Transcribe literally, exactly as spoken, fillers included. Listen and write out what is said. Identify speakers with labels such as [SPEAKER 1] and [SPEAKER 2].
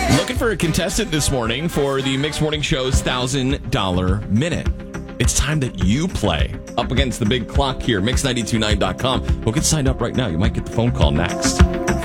[SPEAKER 1] Looking for a contestant this morning for the Mix Morning Show's one thousand dollars Minute. It's time that you play up against the big clock here, mix nine two nine dot com. Well, get signed up right now. You might get the phone call next.